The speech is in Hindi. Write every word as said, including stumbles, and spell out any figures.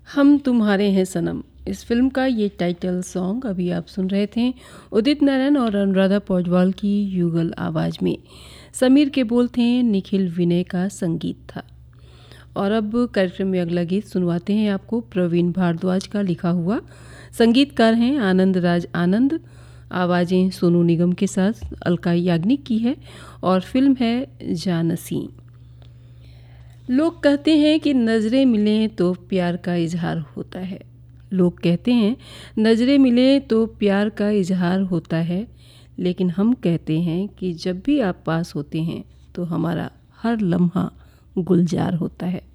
हम तुम्हारे हैं सनम, इस फिल्म का ये टाइटल सॉन्ग अभी आप सुन रहे थे उदित नारायण और अनुराधा पौडवाल की युगल आवाज़ में। समीर के बोल थे, निखिल विनय का संगीत था। और अब कार्यक्रम में अगला गीत सुनवाते हैं आपको प्रवीण भारद्वाज का लिखा हुआ। संगीतकार हैं आनंद राज आनंद, आवाज़ें सोनू निगम के साथ अलका याग्निक की है और फिल्म है जानसी। लोग कहते हैं कि नज़रें मिलें तो प्यार का इजहार होता है। लोग कहते हैं नज़रें मिलें तो प्यार का इजहार होता है, लेकिन हम कहते हैं कि जब भी आप पास होते हैं तो हमारा हर लम्हा गुलजार होता है।